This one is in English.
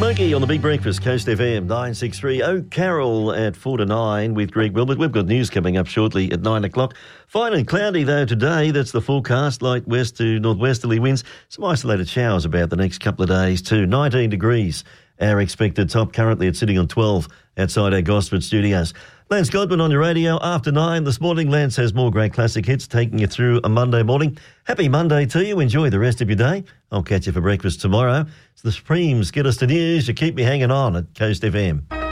Smokey on the Big Breakfast, Coast FM 963. O'Carroll at 4 to 9 with Greg Wilbert. We've got news coming up shortly at 9 o'clock. Fine and cloudy though today. That's the forecast. Light west to northwesterly winds. Some isolated showers about the next couple of days too. 19 degrees. Our expected top currently it's sitting on 12 outside our Gosford studios. Lance Godwin on your radio after 9 this morning. Lance has more great classic hits taking you through a Monday morning. Happy Monday to you. Enjoy the rest of your day. I'll catch you for breakfast tomorrow. It's the Supremes. Get us to news. You keep me hanging on at Coast FM.